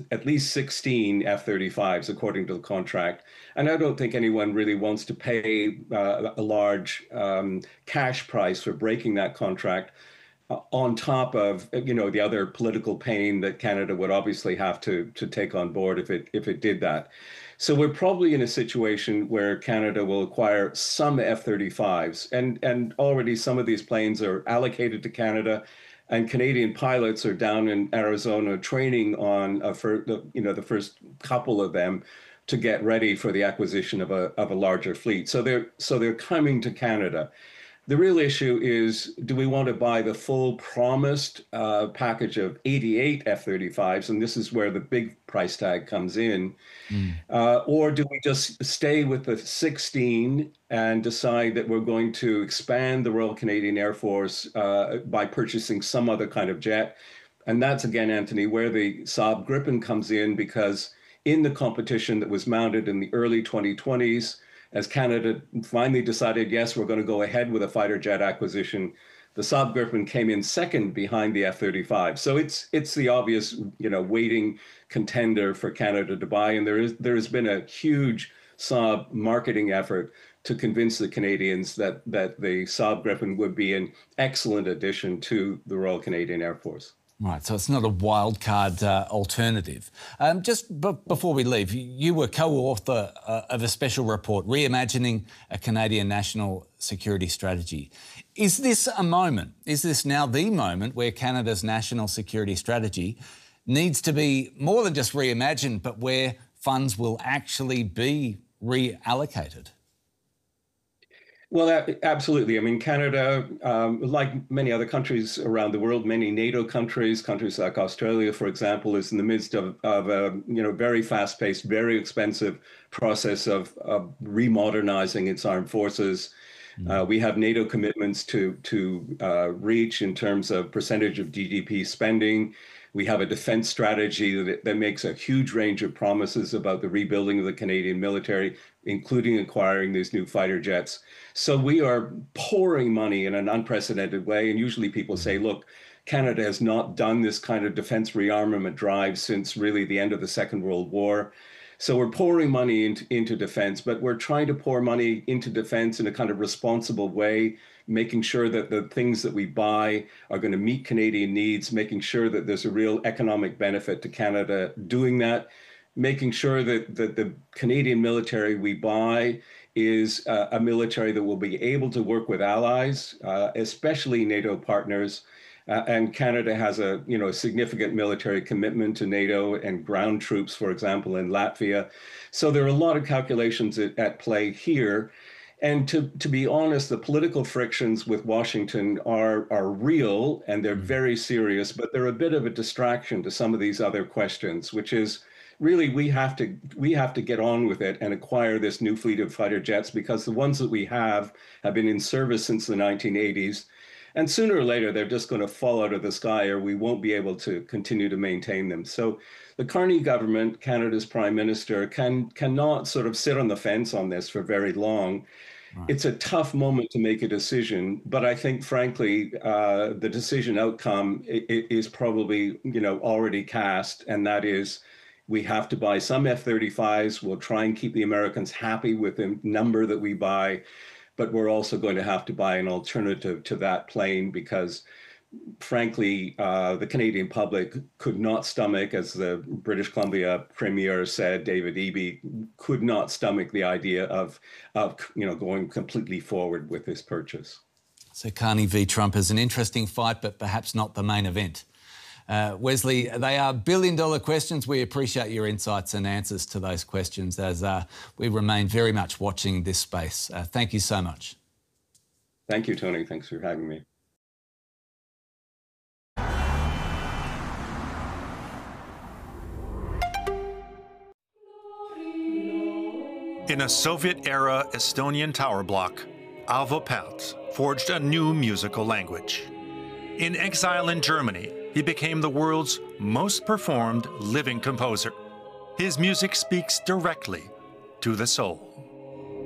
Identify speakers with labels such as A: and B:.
A: at least 16 F-35s, according to the contract. And I don't think anyone really wants to pay a large cash price for breaking that contract on top of, the other political pain that Canada would obviously have to take on board if it did that. So we're probably in a situation where Canada will acquire some F-35s, and already some of these planes are allocated to Canada, and Canadian pilots are down in Arizona training on the first couple of them to get ready for the acquisition of a larger fleet. So they're coming to Canada. The real issue is, do we want to buy the full promised package of 88 F-35s, and this is where the big price tag comes in, or do we just stay with the 16 and decide that we're going to expand the Royal Canadian Air Force by purchasing some other kind of jet? And that's, again, Anthony, where the Saab Gripen comes in, because in the competition that was mounted in the early 2020s, as Canada finally decided, yes, we're going to go ahead with a fighter jet acquisition, the Saab Gripen came in second behind the F-35. So it's the obvious, waiting contender for Canada to buy. And there has been a huge Saab marketing effort to convince the Canadians that the Saab Gripen would be an excellent addition to the Royal Canadian Air Force.
B: Right, so it's not a wild card alternative. Just before we leave, you were co-author of a special report, Reimagining a Canadian National Security Strategy. Is this now the moment where Canada's national security strategy needs to be more than just reimagined, but where funds will actually be reallocated?
A: Well, absolutely. I mean, Canada, like many other countries around the world, many NATO countries like Australia, for example, is in the midst of a very fast-paced, very expensive process of remodernizing its armed forces. We have NATO commitments to reach in terms of percentage of GDP spending. We have a defense strategy that makes a huge range of promises about the rebuilding of the Canadian military, including acquiring these new fighter jets. So we are pouring money in an unprecedented way. And usually people say, look, Canada has not done this kind of defense rearmament drive since really the end of the Second World War. So we're pouring money into defense, but we're trying to pour money into defense in a kind of responsible way, making sure that the things that we buy are going to meet Canadian needs, making sure that there's a real economic benefit to Canada doing that, making sure that the Canadian military we buy is a military that will be able to work with allies, especially NATO partners. And Canada has a significant military commitment to NATO and ground troops, for example, in Latvia. So there are a lot of calculations at play here. And to be honest, the political frictions with Washington are real, and they're very serious, but they're a bit of a distraction to some of these other questions, which is really we have to get on with it and acquire this new fleet of fighter jets, because the ones that we have been in service since the 1980s. And sooner or later, they're just going to fall out of the sky, or we won't be able to continue to maintain them. So the Carney government, Canada's prime minister, cannot sort of sit on the fence on this for very long. Right. It's a tough moment to make a decision, but I think, frankly, the decision outcome is probably, already cast, and that is we have to buy some F-35s. We'll try and keep the Americans happy with the number that we buy, but we're also going to have to buy an alternative to that plane because, frankly, the Canadian public could not stomach, as the British Columbia Premier said, David Eby, could not stomach the idea of going completely forward with this purchase.
B: So Carney v Trump is an interesting fight, but perhaps not the main event. Wesley, they are billion-dollar questions. We appreciate your insights and answers to those questions as we remain very much watching this space. Thank you so much.
A: Thank you, Tony. Thanks for having me.
C: In a Soviet-era Estonian tower block, Arvo Pärt forged a new musical language. In exile in Germany, he became the world's most performed living composer. His music speaks directly to the soul.